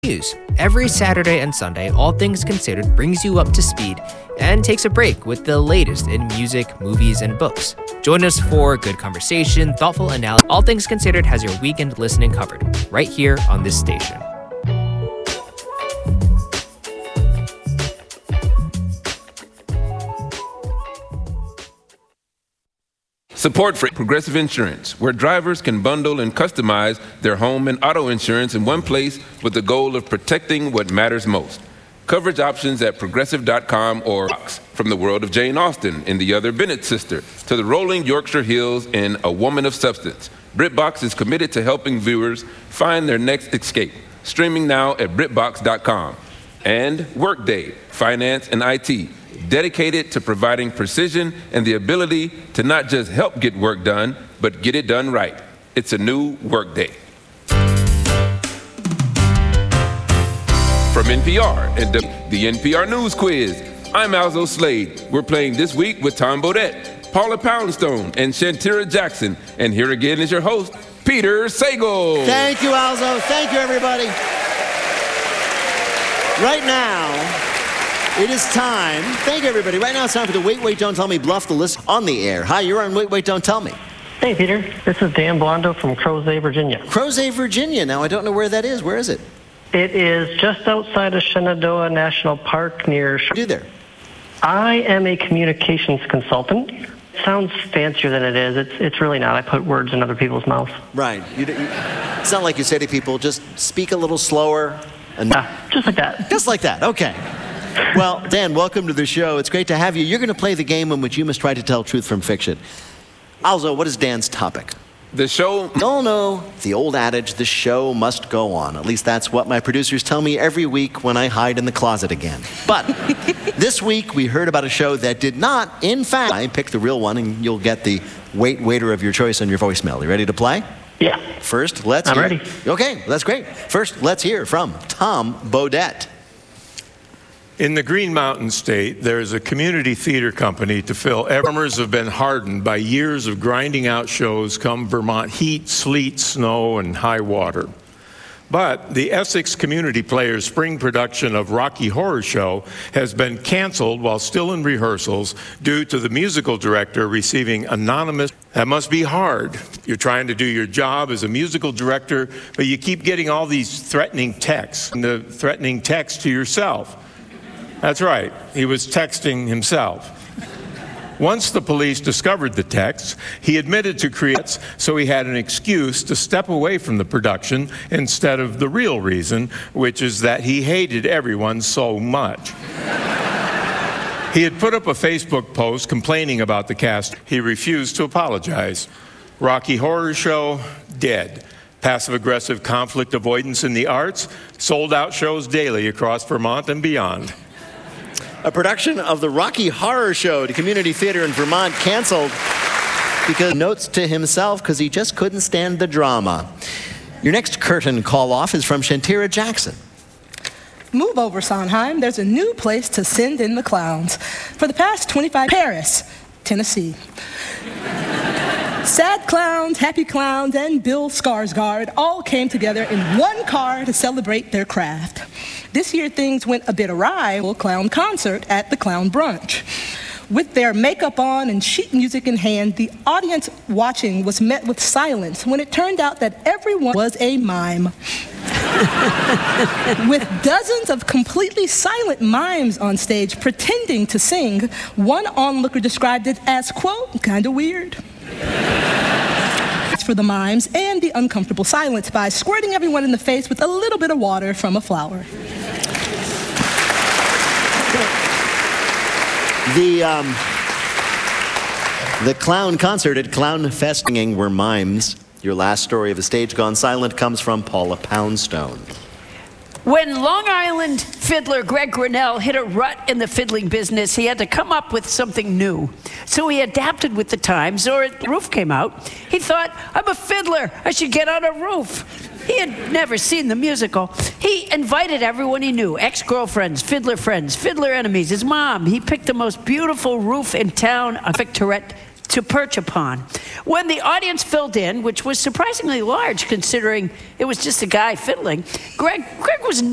News. Every Saturday and Sunday, All Things Considered brings you up to speed and takes a break with the latest in music, movies, and books. Join us for good conversation, thoughtful analysis. All Things Considered has your weekend listening covered, right here on this station. Support for Progressive Insurance, where drivers can bundle and customize their home and auto insurance in one place with the goal of protecting what matters most. Coverage options at progressive.com or from the world of Jane Austen in The Other Bennett Sister to the rolling Yorkshire Hills in A Woman of Substance. BritBox is committed to helping viewers find their next escape. Streaming now at BritBox.com. And Workday, Finance and IT, dedicated to providing precision and the ability to not just help get work done, but get it done right. It's a new Workday. From NPR and the NPR News Quiz, I'm Alzo Slade. We're playing this week with Tom Bodett, Paula Poundstone, and Shantira Jackson. And here again is your host, Peter Sagal. Thank you, Alzo. Thank you, everybody. Right now, it is time. Thank you, everybody. Right now, it's time for the Wait, Wait, Don't Tell Me Bluff the List on the air. Hi, you're on Wait, Wait, Don't Tell Me. Hey, Peter. This is Dan Blondo from Crozet, Virginia. Crozet, Virginia. Now, I don't know where that is. Where is it? It is just outside of Shenandoah National Park near... What do you do there? I am a communications consultant. It sounds fancier than it is. It's really not. I put words in other people's mouths. Right. It's not like you say to people, just speak a little slower. Just like that. Just like that. Okay. Well, Dan, welcome to the show. It's great to have you. You're going to play the game in which you must try to tell truth from fiction. Alzo, what is Dan's topic? The show... No. The old adage, the show must go on. At least that's what my producers tell me every week when I hide in the closet again. But this week, we heard about a show that did not, in fact... I pick the real one, and you'll get the waiter of your choice on your voicemail. You ready to play? Yeah. First, let's I'm hear... ready. Okay, that's great. First, let's hear from Tom Bodett. In the Green Mountain State, there is a community theater company to fill. Farmers have been hardened by years of grinding out shows come Vermont heat, sleet, snow, and high water. But the Essex Community Players spring production of Rocky Horror Show has been canceled while still in rehearsals due to the musical director receiving anonymous. That must be hard. You're trying to do your job as a musical director, but you keep getting all these threatening texts, and the threatening text to yourself. That's right, he was texting himself. Once the police discovered the texts, he admitted to create, so he had an excuse to step away from the production instead of the real reason, which is that he hated everyone so much. He had put up a Facebook post complaining about the cast. He refused to apologize. Rocky Horror Show, dead. Passive-aggressive conflict avoidance in the arts, sold-out shows daily across Vermont and beyond. A production of the Rocky Horror Show to community theater in Vermont canceled because notes to himself because he just couldn't stand the drama. Your next curtain call off is from Shantira Jackson. Move over, Sondheim. There's a new place to send in the clowns. For the past 25, Paris, Tennessee. Sad clowns, happy clowns, and Bill Skarsgård all came together in one car to celebrate their craft. This year, things went a bit awry. A clown concert at the Clown Brunch. With their makeup on and sheet music in hand, the audience watching was met with silence when it turned out that everyone was a mime. With dozens of completely silent mimes on stage pretending to sing, one onlooker described it as, quote, kind of weird. For the mimes and the uncomfortable silence by squirting everyone in the face with a little bit of water from a flower. The clown concert at Clown Fest were mimes. Your last story of the stage gone silent comes from Paula Poundstone. When Long Island fiddler Greg Grinnell hit a rut in the fiddling business, he had to come up with something new. So he adapted with the times, or the roof came out. He thought, I'm a fiddler, I should get on a roof. He had never seen the musical. He invited everyone he knew, ex-girlfriends, fiddler enemies, his mom. He picked the most beautiful roof in town, a Victorette, to perch upon. When the audience filled in, which was surprisingly large considering it was just a guy fiddling, Greg was